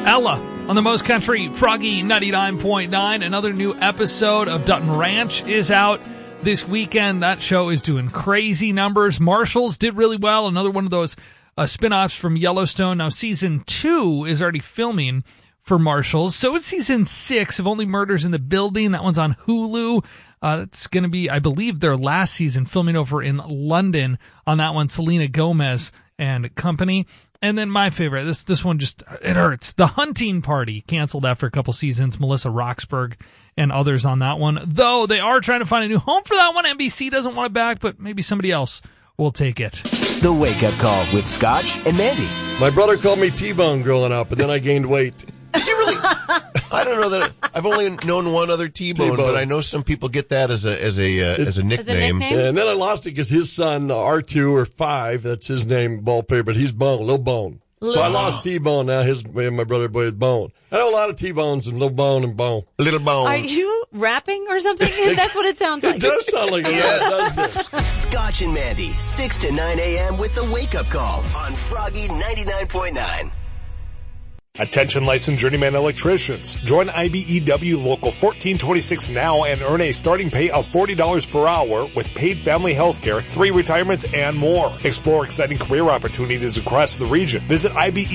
Ella on the Most Country Froggy 99.9. Another new episode of Dutton Ranch is out this weekend. That show is doing crazy numbers. Marshalls did really well. Another one of those spin-offs from Yellowstone. Now, season 2 is already filming for Marshalls. So it's season 6 of Only Murders in the Building. That one's on Hulu. It's going to be, I believe, their last season, filming over in London on that one, Selena Gomez and company. And then my favorite, this one just, it hurts. The Hunting Party, canceled after a couple seasons. Melissa Roxburgh and others on that one. Though they are trying to find a new home for that one. NBC doesn't want it back, but maybe somebody else will take it. The Wake Up Call with Scotch and Mandy. My brother called me T-Bone growing up, and then I gained weight. You really? I don't know that. I've only known one other T-Bone, but I know some people get that as a nickname. And then I lost it because his son, R2 or 5, that's his name, ball player, but he's Bone, Lil Bone. So I lost T-Bone. Now my brother boy is Bone. I know a lot of T-Bones and Lil Bone and Bone. Little Bone. Are you rapping or something? That's what it sounds like. It does sound like it. Yeah, it does. Scotch and Mandy, 6 to 9 a.m. with the Wake Up Call on Froggy 99.9. Attention licensed journeyman electricians. Join IBEW Local 1426 now and earn a starting pay of $40 per hour with paid family health care, 3 retirements, and more. Explore exciting career opportunities across the region. Visit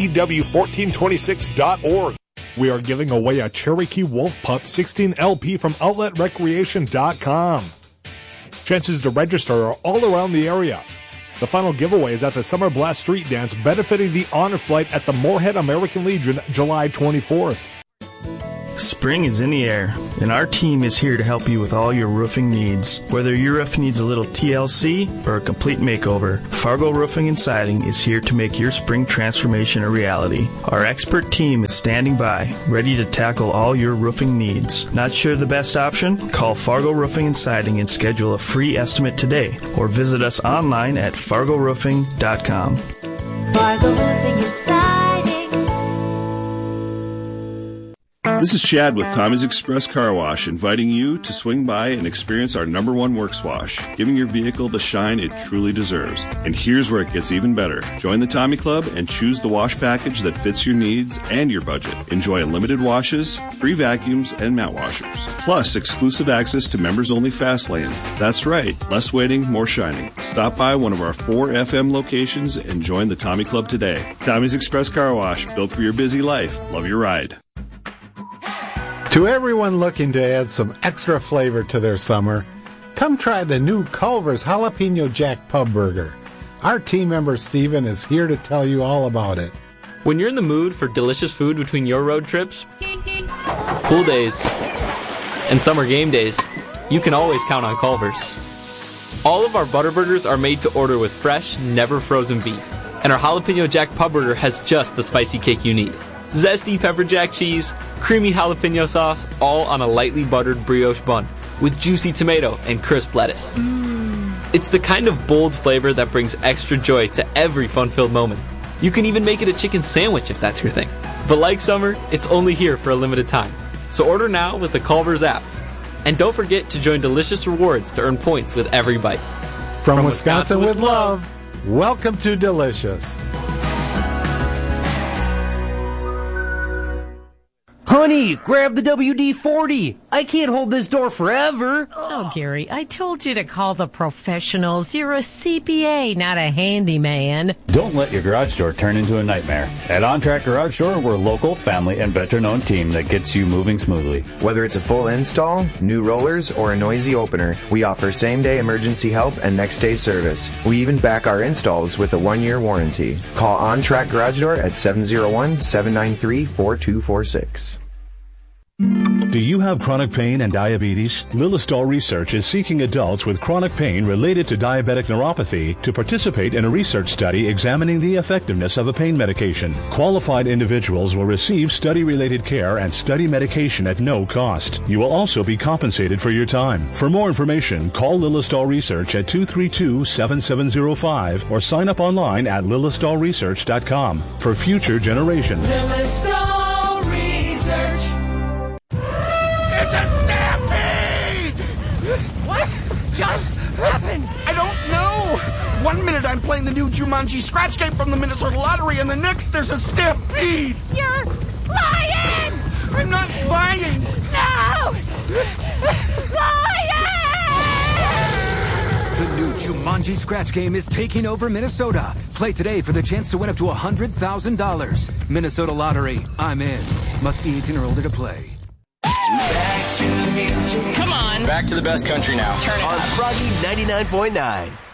IBEW1426.org. We are giving away a Cherokee Wolf Pup 16 LP from OutletRecreation.com. Chances to register are all around the area. The final giveaway is at the Summer Blast Street Dance, benefiting the Honor Flight at the Moorhead American Legion, July 24th. Spring is in the air, and our team is here to help you with all your roofing needs. Whether your roof needs a little TLC or a complete makeover, Fargo Roofing and Siding is here to make your spring transformation a reality. Our expert team is standing by, ready to tackle all your roofing needs. Not sure the best option? Call Fargo Roofing and Siding and schedule a free estimate today, or visit us online at fargoroofing.com. Fargo Roofing and Siding. This is Chad with Tommy's Express Car Wash, inviting you to swing by and experience our #1 works wash, giving your vehicle the shine it truly deserves. And here's where it gets even better. Join the Tommy Club and choose the wash package that fits your needs and your budget. Enjoy unlimited washes, free vacuums, and mat washers. Plus, exclusive access to members-only fast lanes. That's right, less waiting, more shining. Stop by one of our 4 FM locations and join the Tommy Club today. Tommy's Express Car Wash, built for your busy life. Love your ride. To everyone looking to add some extra flavor to their summer, come try the new Culver's Jalapeno Jack Pub Burger. Our team member Steven is here to tell you all about it. When you're in the mood for delicious food between your road trips, pool days, and summer game days, you can always count on Culver's. All of our butter burgers are made to order with fresh, never frozen beef, and our Jalapeno Jack Pub Burger has just the spicy kick you need. Zesty pepper jack cheese, creamy jalapeno sauce, all on a lightly buttered brioche bun with juicy tomato and crisp lettuce. It's the kind of bold flavor that brings extra joy to every fun-filled moment. You can even make it a chicken sandwich if that's your thing. But like summer, it's only here for a limited time. So order now with the Culver's app. And don't forget to join Delicious Rewards to earn points with every bite. From Wisconsin with love, welcome to Delicious. Honey, grab the WD-40. I can't hold this door forever. Oh, Gary, I told you to call the professionals. You're a CPA, not a handyman. Don't let your garage door turn into a nightmare. At OnTrack Garage Door, we're a local, family, and veteran-owned team that gets you moving smoothly. Whether it's a full install, new rollers, or a noisy opener, we offer same-day emergency help and next-day service. We even back our installs with a 1-year warranty. Call OnTrack Garage Door at 701-793-4246. Do you have chronic pain and diabetes? Lilistol Research is seeking adults with chronic pain related to diabetic neuropathy to participate in a research study examining the effectiveness of a pain medication. Qualified individuals will receive study-related care and study medication at no cost. You will also be compensated for your time. For more information, call Lilistol Research at 232-7705 or sign up online at lilistolresearch.com for future generations. Lilistol Research. It's a stampede! What just happened? I don't know! 1 minute I'm playing the new Jumanji Scratch game from the Minnesota Lottery, and the next there's a stampede! You're Lion! I'm not flying! No! Lion! The new Jumanji Scratch game is taking over Minnesota. Play today for the chance to win up to $100,000. Minnesota Lottery. I'm in. Must be 18 or older to play. Back to the music. Come on. Back to the best country now. Turn it on Froggy 99.9.